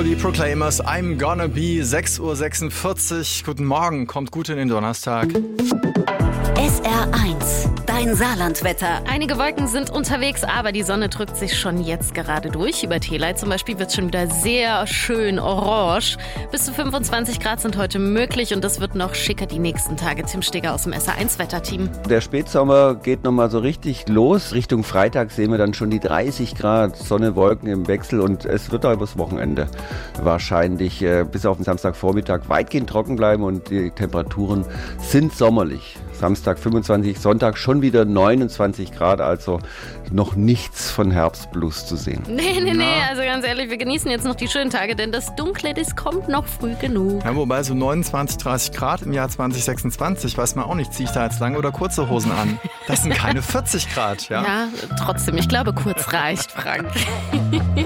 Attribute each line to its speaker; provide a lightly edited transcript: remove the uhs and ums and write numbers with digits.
Speaker 1: die Proclaimers, I'm gonna be, 6:46 Uhr. Guten Morgen, kommt gut in den Donnerstag.
Speaker 2: SR1, dein Saarlandwetter.
Speaker 3: Einige Wolken sind unterwegs, aber die Sonne drückt sich schon jetzt gerade durch. Über Theley zum Beispiel wird es schon wieder sehr schön orange. Bis zu 25 Grad sind heute möglich und das wird noch schicker die nächsten Tage. Tim Steger aus dem SR1-Wetterteam.
Speaker 4: Der Spätsommer geht nochmal so richtig los. Richtung Freitag sehen wir dann schon die 30 Grad, Sonne, Wolken im Wechsel und es wird auch übers Wochenende wahrscheinlich bis auf den Samstagvormittag weitgehend trocken bleiben und die Temperaturen sind sommerlich. Samstag 25, Sonntag schon wieder 29 Grad, also noch nichts von Herbstblues zu sehen.
Speaker 3: Nee, also ganz ehrlich, wir genießen jetzt noch die schönen Tage, denn das Dunkle, das kommt noch früh genug.
Speaker 1: Ja, wobei so 29, 30 Grad im Jahr 2026, weiß man auch nicht, ziehe ich da jetzt lange oder kurze Hosen an? Das sind keine 40 Grad, ja?
Speaker 3: Ja, trotzdem, ich glaube, kurz reicht, Frank.